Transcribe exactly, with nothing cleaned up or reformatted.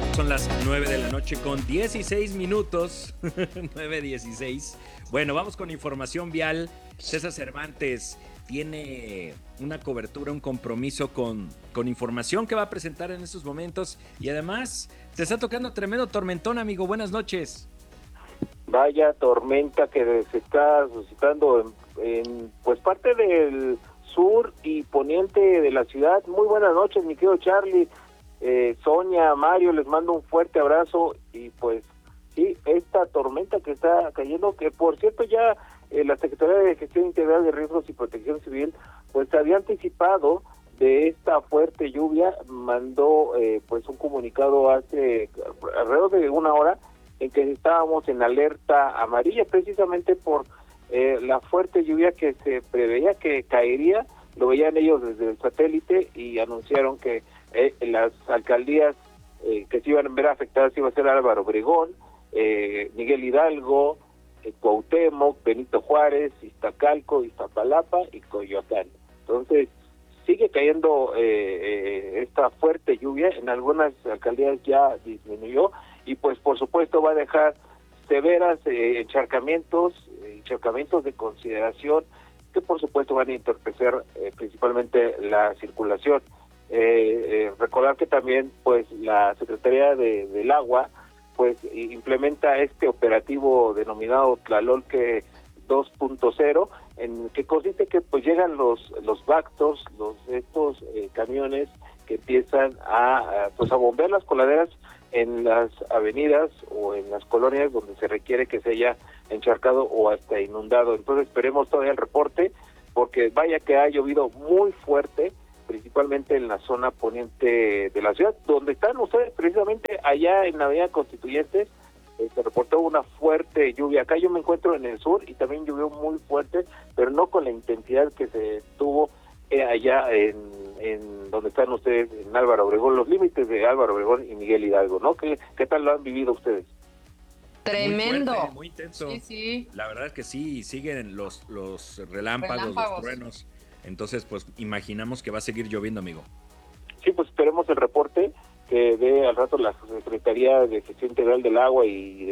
Son las nueve de la noche con dieciséis minutos. nueve dieciséis. Bueno, vamos con información vial. César Cervantes tiene una cobertura, un compromiso con, con información que va a presentar en estos momentos. Y además, te está tocando tremendo tormentón, amigo. Buenas noches. Vaya tormenta que se está suscitando en, en pues parte del sur y poniente de la ciudad. Muy buenas noches, mi querido Charlie. Eh, Sonia, Mario, les mando un fuerte abrazo y pues sí, esta tormenta que está cayendo, que por cierto ya eh, la Secretaría de Gestión Integral de Riesgos y Protección Civil pues había anticipado de esta fuerte lluvia, mandó eh, pues un comunicado hace alrededor de una hora en que estábamos en alerta amarilla precisamente por eh, la fuerte lluvia que se preveía que caería. Lo veían ellos desde el satélite y anunciaron que eh, las alcaldías eh, que se iban a ver afectadas iba a ser Álvaro Obregón, eh, Miguel Hidalgo, eh, Cuauhtémoc, Benito Juárez, Iztacalco, Iztapalapa y Coyoacán. Entonces sigue cayendo eh, eh, esta fuerte lluvia, en algunas alcaldías ya disminuyó y pues por supuesto va a dejar severas eh, encharcamientos, eh, encharcamientos de consideración que por supuesto van a entorpecer eh, principalmente la circulación. Eh, eh, recordar que también pues la Secretaría de, del Agua pues implementa este operativo denominado Tlalolque dos punto cero, en que consiste que pues llegan los los Vactors, los estos eh, camiones que empiezan a, a pues a bombear las coladeras en las avenidas o en las colonias donde se requiere que se haya encharcado o hasta inundado. Entonces esperemos todavía el reporte, porque vaya que ha llovido muy fuerte, principalmente en la zona poniente de la ciudad, donde están ustedes precisamente allá en la Avenida Constituyentes. Eh, se reportó una fuerte lluvia. Acá yo me encuentro en el sur y también llovió muy fuerte, pero no con la intensidad que se tuvo eh, allá en, en donde están ustedes, en Álvaro Obregón, los límites de Álvaro Obregón y Miguel Hidalgo, ¿no? ¿Qué, qué tal lo han vivido ustedes? Tremendo. Muy fuerte, muy intenso. Sí, sí. La verdad es que sí, siguen los, los relámpagos, Relámpagos. los truenos. Entonces, pues imaginamos que va a seguir lloviendo, amigo. Sí, pues esperemos el reporte que dé al rato la Secretaría de Gestión Integral del Agua y